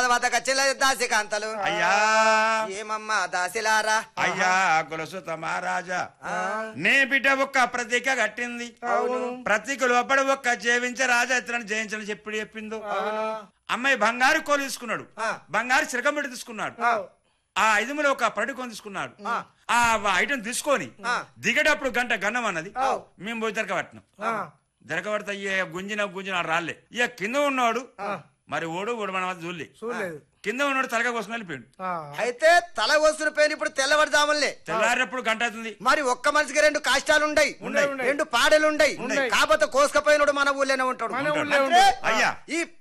వద్దకు వచ్చిన దాసి కాంతలు అయ్యా ఏమమ్మా దాసిలారా అయ్యా గొలుసుత మహారాజా నే బిడ్డ ఒక్క ప్రతీక కట్టింది ప్రతీక లోపల ఒక్క జీవించే రాజా ఇతరులను జయించని చెప్పిందో అమ్మాయి బంగారు కోలు తీసుకున్నాడు బంగారు చిరకబెట్టి తీసుకున్నాడు ఆ ఐదుములో ఒక పరటి కొని తీసుకున్నాడు ఆ ఐటమ్ తీసుకొని దిగేటప్పుడు గంట గన్నం అన్నది మేము పోయి దొరకబట్టినాం దొరకబడితే గుంజిన రాలే ఇక కింద ఉన్నాడు మరి ఓడు మన చూడలే కింద ఉన్నాడు తలగా కోసం వెళ్ళిపోయాడు అయితే తల కోసిన పోయిన ఇప్పుడు తెల్లవారుజాములే తెల్లారేప్పుడు గంట అవుతుంది మరి ఒక్క మనిషికి 2 కాష్టాలుండయి 2 పాడలుండయి కాకపోతే కోసుకపోయినోడు మన ఊళ్ళోనే ఉంటాడు అయ్యా ఈ